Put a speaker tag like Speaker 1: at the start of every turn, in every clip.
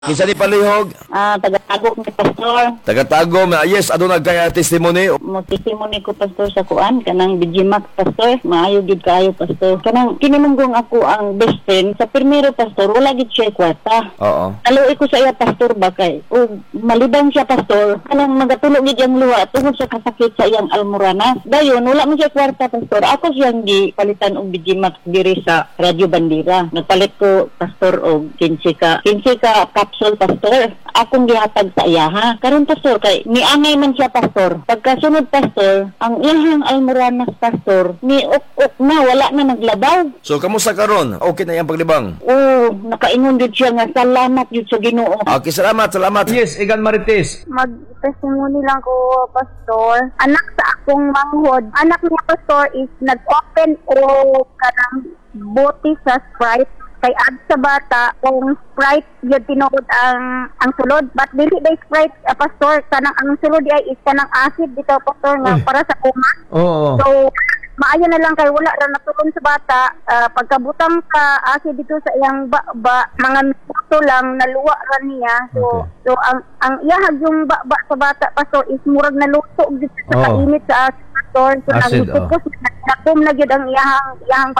Speaker 1: Kinsa ni palihog?
Speaker 2: Taga-tagok ni Pastor.
Speaker 1: Tagatagom. Yes, ano nagkaya testimony?
Speaker 2: Mo testimony ko Pastor sa kuan kanang Bijimak Pastor. Maayo gid kaayo Pastor. Kanang kinimunggon ako ang best friend sa primero Pastor, wala gid siya kwarta.
Speaker 1: Oo.
Speaker 2: Naluoy ko sa iya Pastor bakay. O malibang siya Pastor, kanang magatulog gid ang luwa tungod sa kasakit sa iyang almoranas. Dayon wala man siya kwarta Pastor. Ako siyang gipalitan og Bijimak diri sa Radyo Bandera. Nagpalit ko Pastor og 15 ka capsule Pastor. Akong gihatag sa iya ha. Karon Pastor kay niangay man siya Pastor. Pagkasunod Pastor, ang iyang almoranas Pastor, ni ok na wala na naglabaw.
Speaker 1: So, kamusta karon? Okay na yung paglibang?
Speaker 2: Oo, nakaingon jud siya nga salamat jud sa Ginoo.
Speaker 1: Okay, salamat.
Speaker 3: Yes, Igan Marites.
Speaker 4: Mag-testimony lang ko, Pastor. Anak sa akong manghod. Anak niya, Pastor, is nag-open o kanang bote sa Sprite. Kay ad sa bata, kung Sprite yun tinuod ang sulod. But dili ba Sprite, Pastor, kanang ang sulod ay is kanang acid dito, Pastor, nga para sa kuma.
Speaker 3: Oo.
Speaker 4: So, maayo na lang kay wala ra natulon sa bata. Pagkabutang ka acid dito sa iyang mga minuto lang naluwa ra niya. So ang iyahag yung sa bata Pastor is murag naluto dito sa kainit sa acid Pastor. So nagtukos nakum na gyud ang iyahang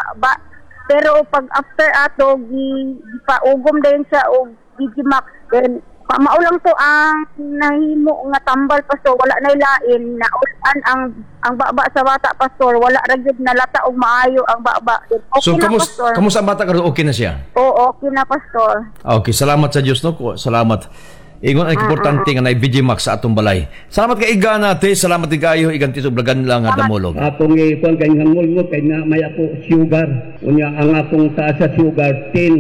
Speaker 4: pero pag after ato gipaugom din siya og Bijimak, then maulang to ang nahimo nga tambal Pastor, wala na ilain na ulan ang baba sa bata Pastor, wala ra gyud nalata og maayo ang baba. Okay
Speaker 3: So,
Speaker 4: na, Pastor.
Speaker 3: kamusta ang bata karon? Okay na siya?
Speaker 4: Oo, okay na Pastor.
Speaker 3: Okay, salamat sa Diyos, no? Salamat. Ingon ang importante nga na Bijimak sa atong balay. Salamat kay Igan natin. Salamat din kayo. Igan tito blagan lang nga damolog.
Speaker 5: Atong ipon kay hangol mo kay na may ako sugar. Unya ang akong taas sa sugar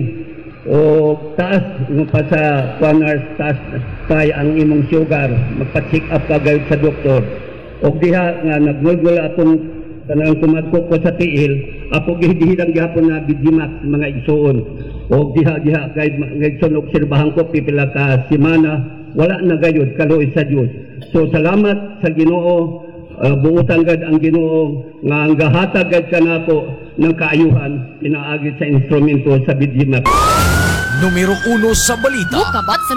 Speaker 5: 10 o taas mo pa sa 1 hour taas kay ang imong sugar. Magpa-check up ka gayud sa doktor. Og diha nga nagmulgol atong kanang kumadko ko sa tiil. Ako gihilang gyapon na Bijimak mga igsoon. O diha kay ngayson obserbahan ko pipila ka semana wala na gayud kaluoy sa Dios. So salamat sa Ginoo, buutan gad ang Ginoo nga ang gahatag gad kanako ng kaayuhan pinaagi sa instrumento sa Bijimak.
Speaker 6: Numero 1 sa balita.
Speaker 7: Kabat sa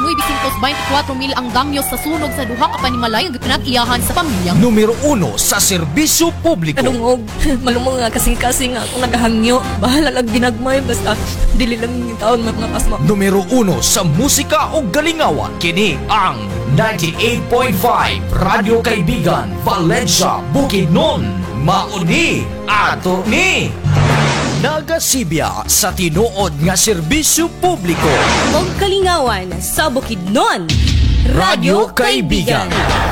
Speaker 7: 924,000 ang danyos sa sunog sa duha ka panimalay nga pinag-iyahan sa pamilya.
Speaker 6: Numero 1 sa serbisyo publiko.
Speaker 8: Kanungog, malumong nga kasing-kasing nga akong nagahangyo. Bahala lang ginagmay, basta dili lang yung taon mga pasma.
Speaker 6: Numero 1 sa musika o galingawan. Kini ang 98.5 Radyo Kaibigan, Valencia, Bukidnon. Mauni ato ni nagasibya sa tinuod nga serbisyo publiko.
Speaker 8: Og kalingawan sa Bukidnon.
Speaker 6: Radyo Kaibigan.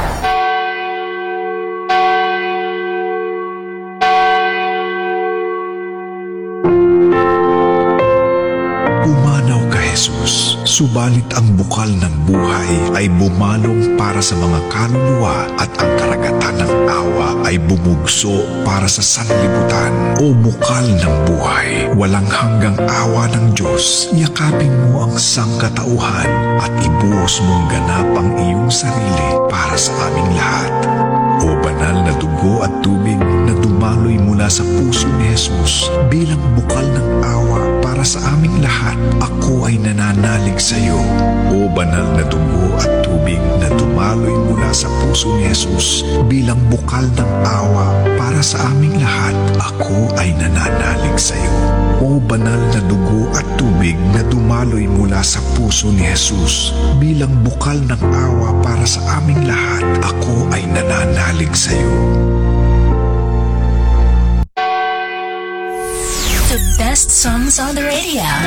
Speaker 9: Pumanaw ka Jesus, subalit ang bukal ng buhay ay bumalong para sa mga kaluluwa at ang karagatan ng awa ay bumugso para sa sanlibutan. O bukal ng buhay, walang hanggang awa ng Diyos, yakapin mo ang sangkatauhan at ibuhos mong ganap ang iyong sarili para sa aming lahat. O banal na dugo at tubig na dumaloy mula sa puso ni Jesus bilang bukal ng awa para sa aming lahat, ako ay nananalig sa iyo. O banal na dugo at tubig na dumaloy mula sa puso ni Jesus bilang bukal ng awa para sa aming lahat, ako ay nananalig sa iyo. O banal na dugo at tubig na dumaloy mula sa puso ni Jesus bilang bukal ng awa para sa aming lahat, ako ay nananalig sa iyo.
Speaker 10: The best songs on the radio.